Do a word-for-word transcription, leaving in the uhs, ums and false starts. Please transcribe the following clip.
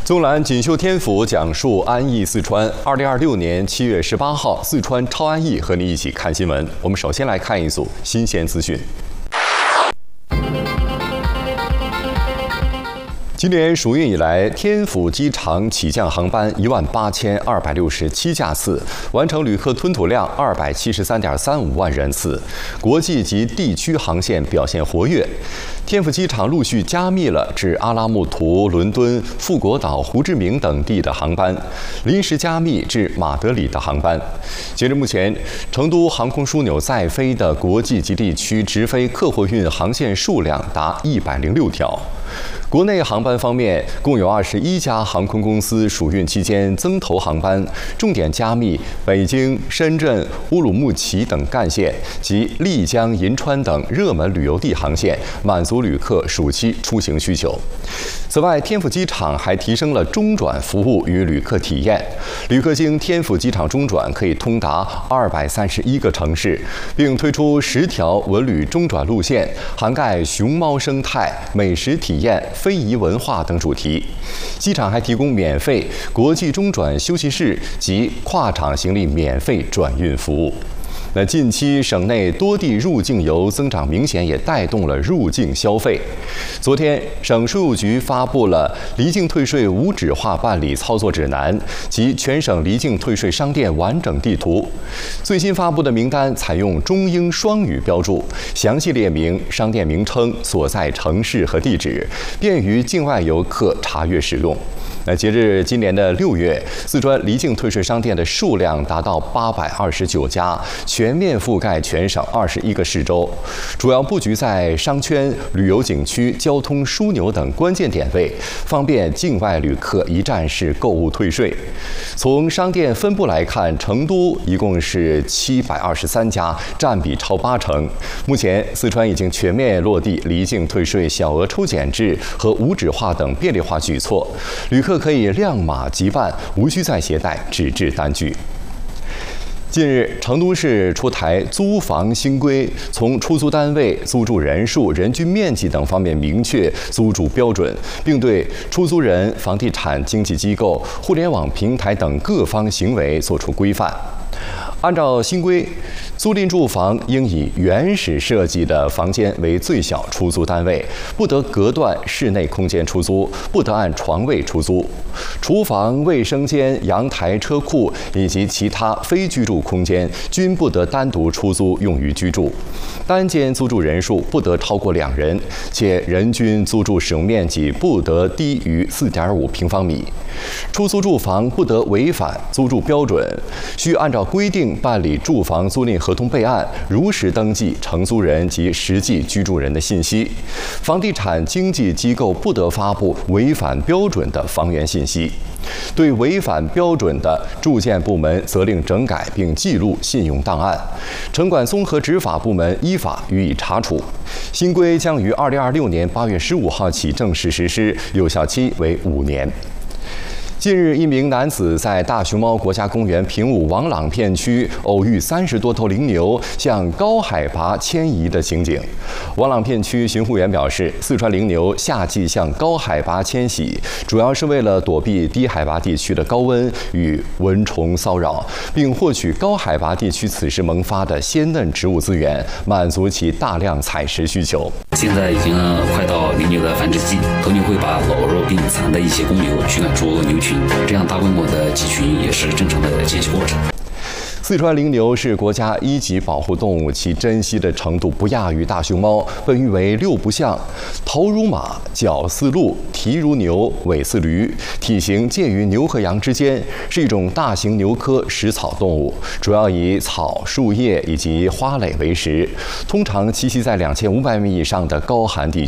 纵览锦绣天府，讲述安逸四川。二零二六年七月十八号，四川超安逸和你一起看新闻。我们首先来看一组新鲜资讯。今年暑运以来，天府机场起降航班一万八千二百六十七架次，完成旅客吞吐量二百七十三点三五万人次，国际及地区航线表现活跃。天府机场陆续加密了至阿拉木图、伦敦、富国岛、胡志明等地的航班，临时加密至马德里的航班。截至目前，成都航空枢纽在飞的国际及地区直飞客货运航线数量达一百零六条。国内航班方面，共有二十一家航空公司暑运期间增投航班，重点加密北京、深圳、乌鲁木齐等干线及丽江、银川等热门旅游地航线，满足旅客暑期出行需求。此外，天府机场还提升了中转服务与旅客体验，旅客经天府机场中转可以通达二百三十一个城市，并推出十条文旅中转路线，涵盖熊猫生态、美食体验、非遗文化等主题。机场还提供免费国际中转休息室及跨场行李免费转运服务。那近期省内多地入境游增长明显，也带动了入境消费。昨天，省税务局发布了离境退税无纸化办理操作指南及全省离境退税商店完整地图。最新发布的名单采用中英双语标注，详细列明商店名称、所在城市和地址，便于境外游客查阅使用。那截至今年的六月，四川离境退税商店的数量达到八百二十九家，全面覆盖全省二十一个市州，主要布局在商圈、旅游景区、交通枢纽等关键点位，方便境外旅客一站式购物退税。从商店分布来看，成都一共是七百二十三家，占比超八成。目前，四川已经全面落地离境退税小额抽检制和无纸化等便利化举措，旅客可以亮码即办，无需再携带纸质单据。近日，成都市出台租房新规，从出租单位、租住人数、人均面积等方面明确租住标准，并对出租人、房地产经纪机构、互联网平台等各方行为作出规范。按照新规，租赁住房应以原始设计的房间为最小出租单位，不得隔断室内空间出租，不得按床位出租。厨房、卫生间、阳台、车库以及其他非居住空间均不得单独出租用于居住。单间租住人数不得超过两人，且人均租住使用面积不得低于 四点五平方米。出租住房不得违反租住标准，需按照规定办理住房租赁合同备案，如实登记承租人及实际居住人的信息。房地产经纪机构不得发布违反标准的房源信息。对违反标准的住建部门责令整改并记录信用档案，城管综合执法部门依法予以查处。新规将于二零二六年八月十五号起正式实施，有效期为五年。近日，一名男子在大熊猫国家公园平武王朗片区偶遇三十多头羚牛向高海拔迁移的情景。王朗片区巡护员表示，四川羚牛夏季向高海拔迁徙，主要是为了躲避低海拔地区的高温与蚊虫骚扰，并获取高海拔地区此时萌发的鲜嫩植物资源，满足其大量采食需求。 现在已经快到羚牛的繁殖季，头牛会把老弱病残的一些公牛驱赶出牛群。这样大规模的集群也是正常的迁徙过程。 四川羚牛是国家一级保护动物，其珍稀的程度不亚于大熊猫，被誉为六不像：头如马，脚似鹿，蹄如牛，尾似驴，体型介于牛和羊之间，是一种大型牛科食草动物，主要以草、树叶以及花蕾为食，通常栖息在两千五百米以上的高寒地